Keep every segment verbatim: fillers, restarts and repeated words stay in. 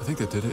think they did it.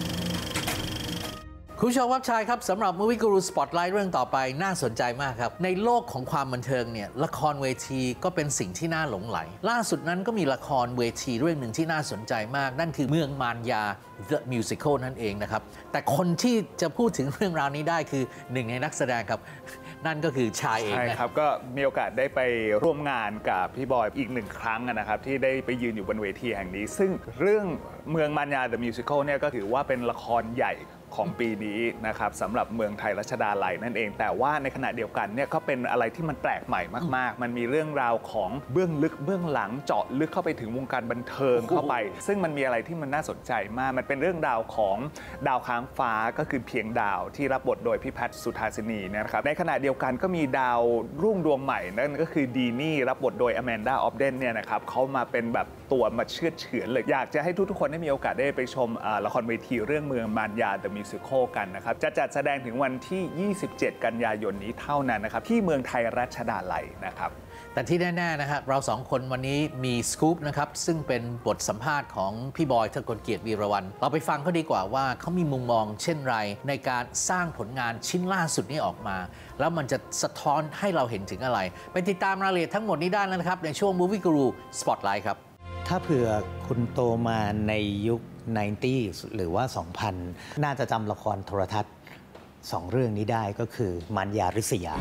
คุณผู้ชมครับชายครับสำหรับ Movie Guru Spotlight เรื่องต่อไปน่าสนใจมากครับในโลกของความบันเทิงเนี่ยละครเวทีก็เป็นสิ่งที่น่าหลงไหลล่าสุดนั้นก็มีละครเวทีเรื่องหนึ่งที่น่าสนใจมากนั่นคือเมืองมารยา The Musical นั่นเองนะครับแต่คนที่จะพูดถึงเรื่องราวนี้ได้คือหนึ่งในนักแสดงครับนั่นก็คือชายเองใช่ครับก็มีโอกาสได้ไปร่วมงานกับพี่บอยอีกหนึ่งครั้งนะครับที่ได้ไปยืนอยู่บนเวทีแห่งนี้ซึ่งเรื่องเมืองมารยา The Musical เนี่ยก็ถือว่าเป็นละครใหญ่ของปีนี้นะครับสำหรับเมืองไทยรัชดาลัยนั่นเองแต่ว่าในขณะเดียวกันเนี่ยก็เป็นอะไรที่มันแปลกใหม่มากๆมันมีเรื่องราวของเบื้องลึกเบื้องหลังเจาะลึกเข้าไปถึงวงการบันเทิงเข้าไปซึ่งมันมีอะไรที่มันน่าสนใจมากมันเป็นเรื่องราวของดาวค้างฟ้าก็คือเพียงดาวที่รับบทโดยพี่แพทย์สุธาสินีนะครับในขณะเดียวกันก็มีดาวรุ่งดวงใหม่นั่นก็คือดีนี่รับบทโดยอแมนดาออฟเดนเนี่ยนะครับเขามาเป็นแบบตัวมาเชือดเฉือนเลยอยากจะให้ทุกๆคนได้มีโอกาสได้ไปชมละครเวทีเรื่องเมืองมารยา The Musical กันนะครับจะจัดแสดงถึงวันที่ยี่สิบเจ็ดกันยายนนี้เท่านั้นนะครับที่เมืองไทยรัชดาลัยนะครับแต่ที่แน่ๆนะครับเราสองคนวันนี้มีสกู๊ปนะครับซึ่งเป็นบทสัมภาษณ์ของพี่บอยทกลเกียรติวีรวรรณเราไปฟังเขาดีกว่าว่าเขามีมุมมองเช่นไรในการสร้างผลงานชิ้นล่าสุดนี้ออกมาแล้วมันจะสะท้อนให้เราเห็นถึงอะไรไปติดตามรายละเอียดทั้งหมดนี้ได้แล้วนะครับในช่วง Movie Guru Spotlight ครับถ้าเผื่อคุณโตมาในยุค ไนน์ตี้ หรือว่า สองพัน น่าจะจำละครโทรทัศน์สองเรื่องนี้ได้ก็คือมารยาริษยา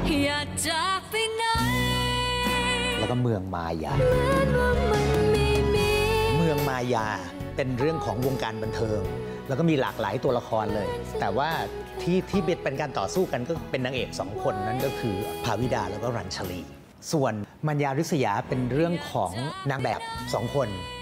แล้วก็เมืองมายาเมืองมายาเป็นเรื่องของวงการบันเทิงแล้วก็มีหลากหลายตัวละครเลยแต่ว่าที่ที่เป็นการต่อสู้กันก็เป็นนางเอกสองคนนั่นก็คือภาวิดาแล้วก็รัญชลีส่วนมารยาริษยาเป็นเรื่องของนางแบบสองคน